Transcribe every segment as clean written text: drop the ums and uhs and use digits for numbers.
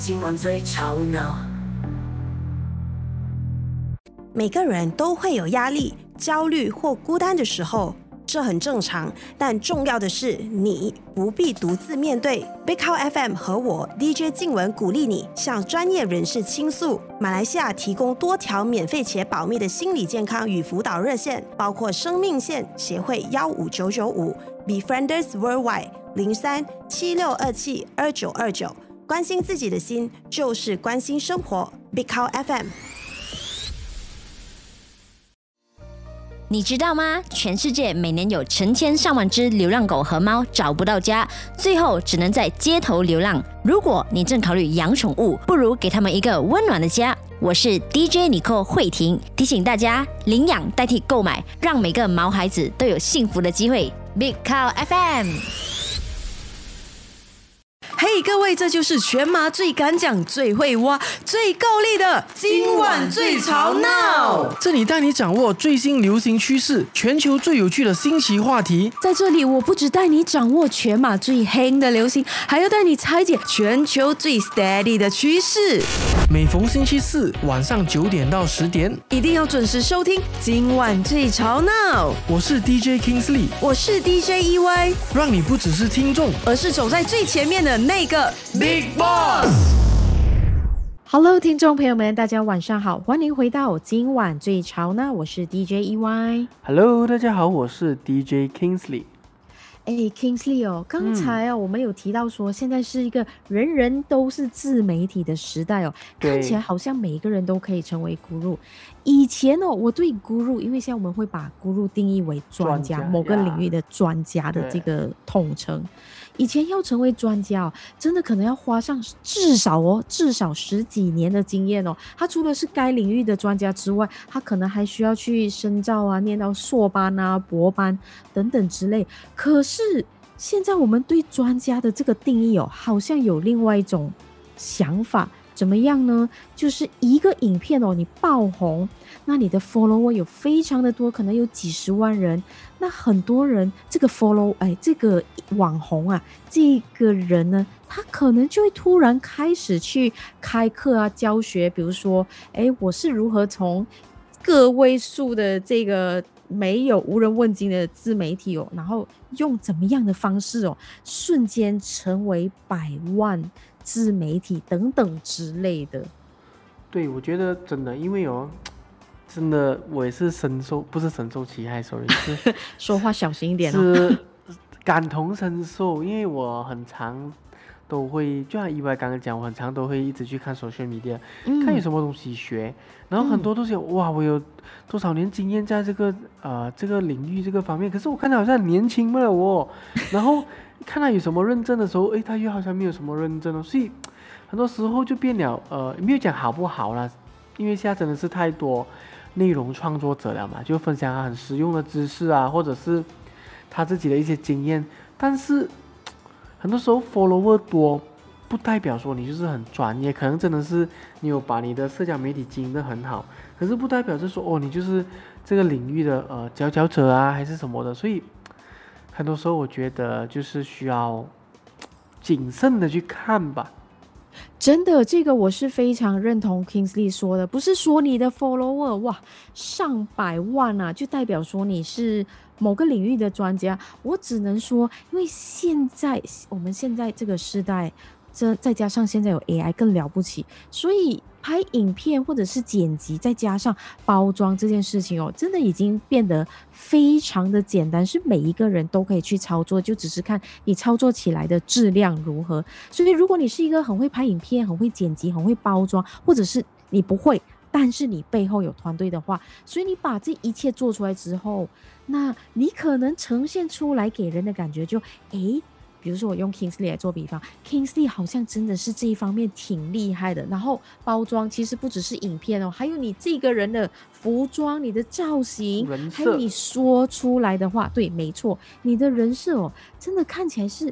今晚最吵闹。 每个人都会有压力、焦虑或孤单的时候，这很正常。但重要的是，你不必独自面对。Big Cow FM 和我 DJ 静文鼓励你向专业人士倾诉。马来西亚提供多条免费且保密的心理健康与辅导热线，包括生命线协会15995、Befrienders Worldwide 0376272929。关心自己的心，就是关心生活。Big Cow FM。 你知道吗？全世界每年有成千上万只流浪狗和猫找不到家，最后只能在街头流浪。如果你正考虑养宠物，不如给他们一个温暖的家。我是 DJ Nicole 慧婷，提醒大家领养代替购买，让每个毛孩子都有幸福的机会。Big Cow FM。 嘿，各位，这就是全马最敢讲、最会挖、最够力的今晚最吵闹。 这里带你掌握最新流行趋势，全球最有趣的新奇话题。 在这里，我不只带你掌握全马最黑的流行，还要带你拆解全球最 steady 的趋势。 每逢星期四晚上9点到10点， 一定要准时收听今晚最吵闹。 我是 DJ Kingsley， 我是 DJ EY， 让你不只是听众， 而是走在最前面的那个 Big Boss。Hello， 听众朋友们，大家晚上好，欢迎回到今晚最潮呢，我是 DJ EY。Hello， 大家好，我是 DJ Kingsley。 Kingsley 哦，刚才我们有提到说，现在是一个人人都是自媒体的时代哦，看起来好像每一个人都可以成为 guru。以前我对 guru， 因为现在我们会把 guru 定义为专家，某个领域的专家的这个统称。以前要成为专家真的可能要花上至少10几年的经验他除了是该领域的专家之外，他可能还需要去深造啊，念到硕班啊、博班等等之类。可是现在我们对专家的这个定义好像有另外一种想法。怎么样呢？就是一个影片你爆红，那你的 follower 有非常的多，可能有几十万人，那很多人这个 这个网红啊，这个人呢，他可能就会突然开始去开课啊，教学，比如说我是如何从个位数的这个没有无人问津的自媒体然后用怎么样的方式瞬间成为100万自媒体等等之类的。 对，我觉得真的，因为真的我也是不是深受其害，sorry， 是说话小心一点是感同身受，因为我很常都会，就像EY刚刚讲，我很常都会一直去看 social media，看有什么东西学，然后很多都是哇，我有多少年经验在这个领域这个方面，可是我看他好像很年轻了然后看他有什么认证的时候，他又好像没有什么认证所以很多时候就变了没有讲好不好啦，因为现在真的是太多内容创作者了嘛，就分享他很实用的知识啊，或者是他自己的一些经验，但是很多时候 follower 多不代表说你就是很专业，可能真的是你有把你的社交媒体经营得很好，可是不代表是说你就是这个领域的佼佼者啊还是什么的，所以很多时候我觉得就是需要谨慎的去看吧。 真的，这个我是非常认同 Kingsley 说的，不是说你的 follower 上百万啊，就代表说你是某个领域的专家。我只能说，因为我们现在这个时代，再加上现在有 AI 更了不起，所以拍影片或者是剪辑，再加上包装这件事情真的已经变得非常的简单，是每一个人都可以去操作，就只是看你操作起来的质量如何。所以如果你是一个很会拍影片、很会剪辑、很会包装，或者是你不会，但是你背后有团队的话，所以你把这一切做出来之后，那你可能呈现出来给人的感觉就比如说我用 Kingsley 来做比方， Kingsley 好像真的是这一方面挺厉害的，然后包装其实不只是影片还有你这个人的服装、你的造型，还有你说出来的话，对，没错，你的人设真的看起来是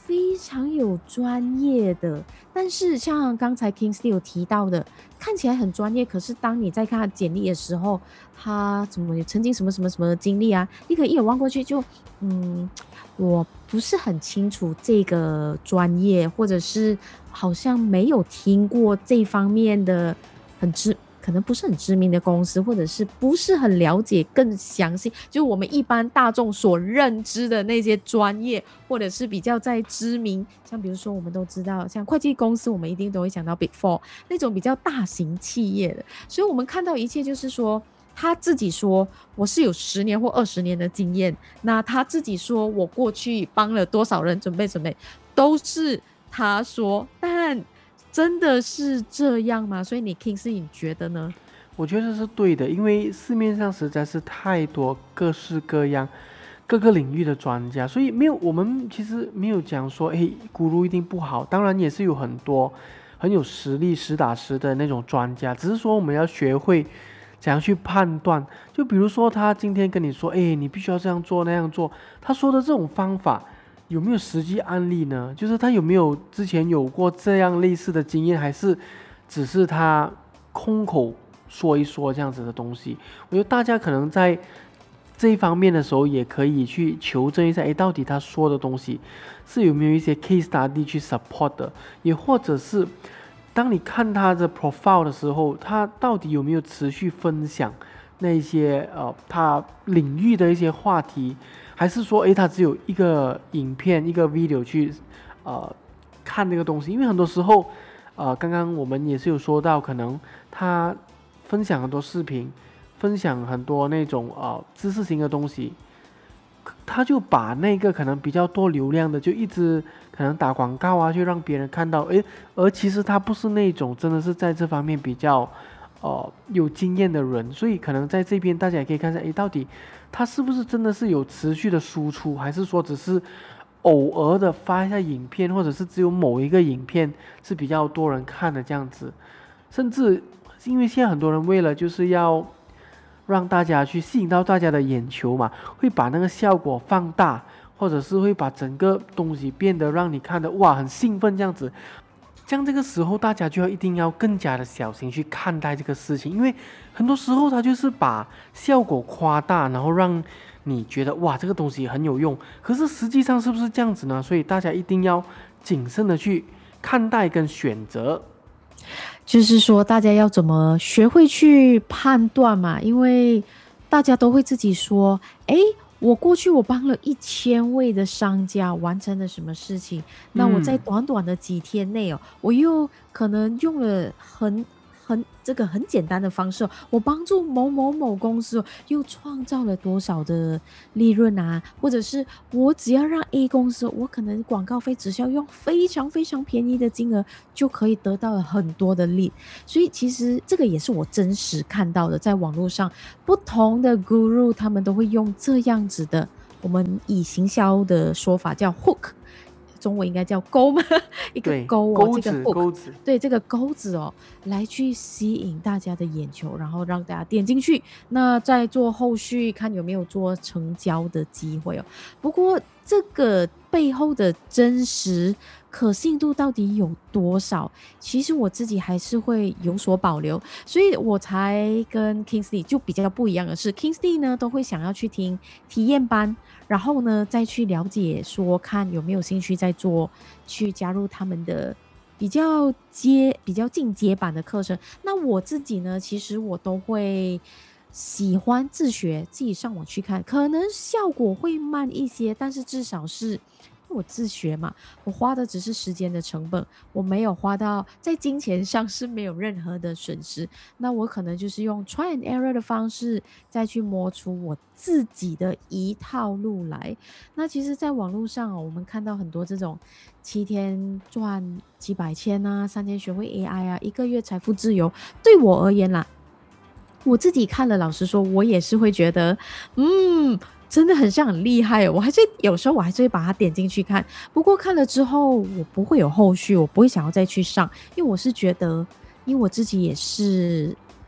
非常有专业的，但是像刚才 Kingsley 有提到的，看起来很专业，可是当你在看他简历的时候，他怎么曾经什么什么什么的经历啊，你可能一眼望过去就，我不是很清楚这个专业，或者是好像没有听过这方面的可能不是很知名的公司，或者是不是很了解更详细，就是我们一般大众所认知的那些专业，或者是比较在知名，像比如说我们都知道，像会计公司，我们一定都会想到 Big Four 那种比较大型企业的，所以我们看到一切就是说。他自己说我是有10年或20年的经验，那他自己说我过去帮了多少人准备，都是他说，但真的是这样吗？所以你 Kingsley 你觉得呢？ 我觉得是对的，因为市面上实在是太多各式各样各个领域的专家，所以我们其实没有讲说guru 一定不好，当然也是有很多很有实力实打实的那种专家，只是说我们要学会怎样去判断。就比如说他今天跟你说你必须要这样做那样做，他说的这种方法有没有实际案例呢？就是他有没有之前有过这样类似的经验，还是只是他空口说一说这样子的东西。我觉得大家可能在这一方面的时候也可以去求证一下，到底他说的东西是有没有一些 case study 去 support 的，也或者是当你看他的 profile 的时候，他到底有没有持续分享那些他领域的一些话题，还是说他只有一个影片一个 video 去看那个东西。因为很多时候刚刚我们也是有说到，可能他分享很多视频，分享很多那种知识型的东西，他就把那个可能比较多流量的就一直可能打广告啊，去让别人看到，而其实他不是那种真的是在这方面比较有经验的人，所以可能在这边大家也可以看一下，到底他是不是真的是有持续的输出，还是说只是偶尔的发一下影片，或者是只有某一个影片是比较多人看的这样子。甚至因为现在很多人为了就是要让大家去吸引到大家的眼球嘛，会把那个效果放大，或者是会把整个东西变得让你看得哇很兴奋这样子。这个时候大家就一定要更加的小心去看待这个事情，因为很多时候他就是把效果夸大，然后让你觉得哇这个东西很有用，可是实际上是不是这样子呢？所以大家一定要谨慎的去看待跟选择。 就是说大家要怎么学会去判断嘛，因为大家都会自己说我过去我帮了1000位的商家完成了什么事情，那我在短短的几天内我又可能用了这个很简单的方式，我帮助某某某公司又创造了多少的利润啊，或者是我只要让 A 公司，我可能广告费只需要用非常非常便宜的金额就可以得到了很多的利，所以其实这个也是我真实看到的，在网络上不同的 guru 他们都会用这样子的，我们以行销的说法叫 hook，中文应该叫钩吗？一个钩子， 对，这个钩子来去吸引大家的眼球，然后让大家点进去，那再做后续看有没有做成交的机会不过这个背后的真实可信度到底有多少？其实我自己还是会有所保留，所以我才跟 Kingsley 就比较不一样的是 ，Kingsley 呢都会想要去听体验班，然后呢再去了解说看有没有兴趣再做，去加入他们的比较进阶版的课程。那我自己呢，其实我都会喜欢自学，自己上网去看，可能效果会慢一些，但是至少是我自学嘛，我花的只是时间的成本，我没有花到在金钱上是没有任何的损失，那我可能就是用 try and error 的方式再去摸出我自己的一套路来。那其实在网络上我们看到很多这种7天赚几百千啊，3天学会 AI 啊，1个月财富自由，对我而言啦，我自己看了，老实说我也是会觉得真的很像很厉害有时候我还是会把它点进去看，不过看了之后我不会有后续，我不会想要再去上，因为我是觉得因为我自己也是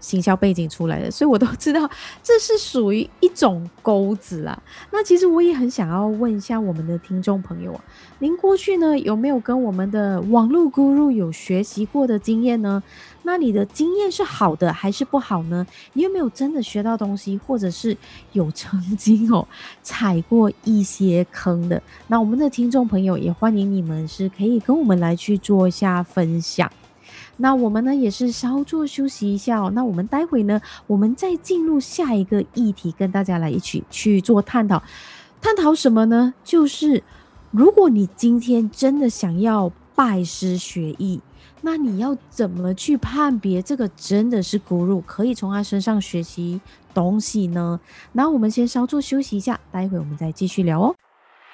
行销背景出来的，所以我都知道这是属于一种钩子啦。那其实我也很想要问一下我们的听众朋友啊，您过去呢有没有跟我们的网络 guru 有学习过的经验呢？那你的经验是好的还是不好呢？你有没有真的学到东西，或者是有曾经踩过一些坑的？那我们的听众朋友也欢迎你们是可以跟我们来去做一下分享。那我们呢也是稍作休息一下那我们待会呢，我们再进入下一个议题，跟大家来一起去做探讨。探讨什么呢？就是如果你今天真的想要拜师学艺，那你要怎么去判别这个真的是 guru， 可以从他身上学习东西呢？那我们先稍作休息一下，待会我们再继续聊哦。